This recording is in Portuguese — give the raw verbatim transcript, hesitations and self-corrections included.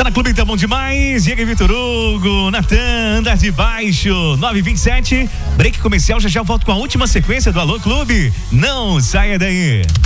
Tá na Clube, tá bom demais. Diego e Vitor Hugo, Natan, andar de baixo, nove e vinte e sete. Break comercial, já já eu volto com a última sequência do Alô Clube. Não saia daí.